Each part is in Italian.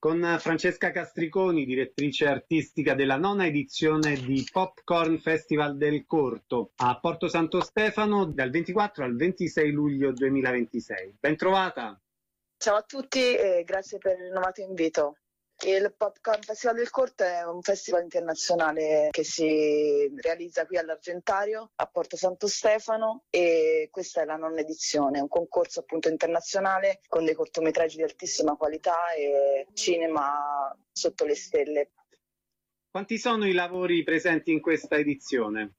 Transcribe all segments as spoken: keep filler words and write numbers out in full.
con Francesca Castriconi, direttrice artistica della nona edizione di Popcorn Festival del Corto a Porto Santo Stefano dal ventiquattro al ventisei luglio duemilaventisei. Ben trovata! Ciao a tutti e grazie per il rinnovato invito. Il Popcorn Festival del Corto è un festival internazionale che si realizza qui all'Argentario, a Porto Santo Stefano, e questa è la nona edizione, un concorso appunto internazionale con dei cortometraggi di altissima qualità e cinema sotto le stelle. Quanti sono i lavori presenti in questa edizione?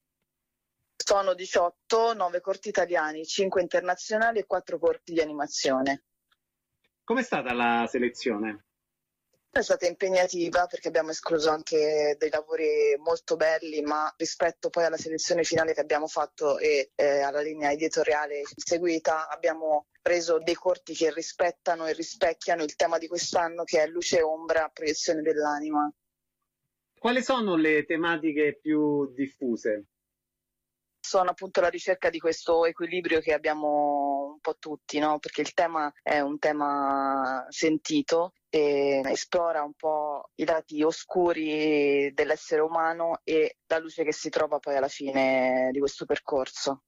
Sono diciotto, nove corti italiani, cinque internazionali e quattro corti di animazione. Com'è stata la selezione? È stata impegnativa perché abbiamo escluso anche dei lavori molto belli, ma rispetto poi alla selezione finale che abbiamo fatto e eh, alla linea editoriale seguita abbiamo preso dei corti che rispettano e rispecchiano il tema di quest'anno, che è luce e ombra, proiezione dell'anima. Quali sono le tematiche più diffuse? Sono appunto la ricerca di questo equilibrio che abbiamo un po' tutti, no? Perché il tema è un tema sentito e esplora un po' i lati oscuri dell'essere umano e la luce che si trova poi alla fine di questo percorso.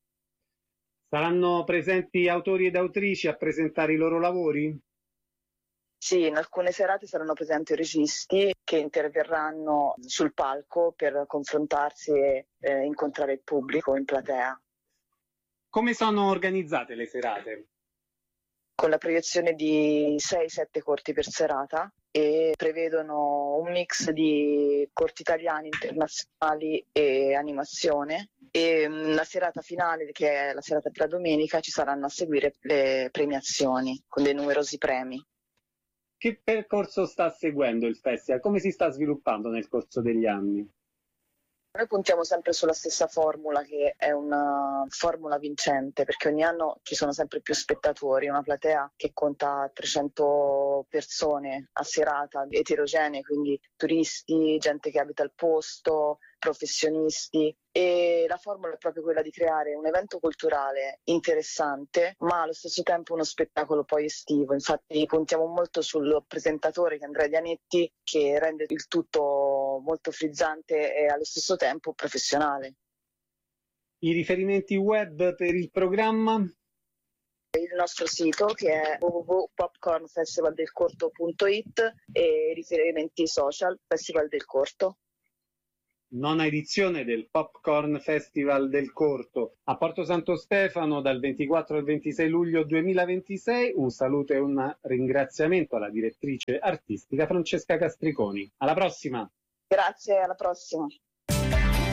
Saranno presenti autori ed autrici a presentare i loro lavori? Sì, in alcune serate saranno presenti registi che interverranno sul palco per confrontarsi e eh, incontrare il pubblico in platea. Come sono organizzate le serate? Con la proiezione di sei sette corti per serata e prevedono un mix di corti italiani, internazionali e animazione, e la serata finale, che è la serata della domenica, ci saranno a seguire le premiazioni con dei numerosi premi. Che percorso sta seguendo il festival? Come si sta sviluppando nel corso degli anni? Noi puntiamo sempre sulla stessa formula, che è una formula vincente, perché ogni anno ci sono sempre più spettatori, una platea che conta trecento persone a serata, eterogenee, quindi turisti, gente che abita al posto, professionisti, e la formula è proprio quella di creare un evento culturale interessante, ma allo stesso tempo uno spettacolo poi estivo. Infatti puntiamo molto sul presentatore, che è Andrea Dianetti, che rende il tutto molto frizzante e allo stesso tempo professionale. I riferimenti web per il programma? Il nostro sito, che è w w w punto popcorn festival del corto punto i t, e i riferimenti social Festival del Corto. Nona edizione del Popcorn Festival del Corto a Porto Santo Stefano dal ventiquattro al ventisei luglio duemilaventisei. Un saluto e un ringraziamento alla direttrice artistica Francesca Castriconi. Alla prossima! Grazie, alla prossima!